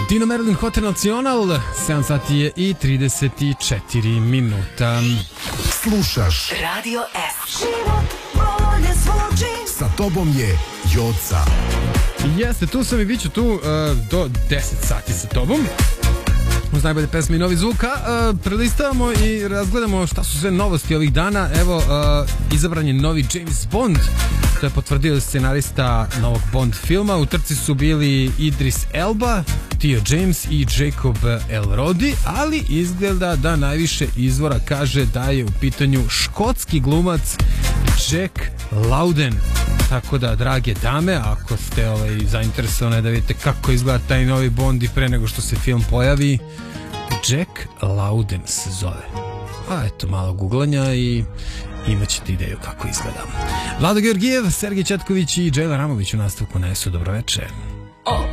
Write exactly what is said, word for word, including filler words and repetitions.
Dino Merlin Hotel Nacional, sedam sati je i trideset četiri minuta. Slušaš Radio S. Sa tobom je Joca. Jeste, tu sam i bit ću tu uh, do deset sati sa tobom. Uz najbolje pesme i novi zvuka. Uh, prelistavamo i razgledamo šta su sve novosti ovih dana. Evo, uh, izabran je novi James Bond. To je potvrdio scenarista novog Bond filma. U trci su bili Idris Elba, Theo James i Jacob Elordi, ali izgleda da najviše izvora kaže da je u pitanju škotski glumac Jack Lowden. Tako da, drage dame, ako ste ovaj, zainteresovane da vidite kako izgleda taj novi Bond i pre nego što se film pojavi, Jack Lowden se zove. Pa eto, malo googlanja i imat ćete ideju kako izgleda. Vlado Georgijev, Sergej Četković i Džejla Ramović u nastavku na S U. Dobroveče.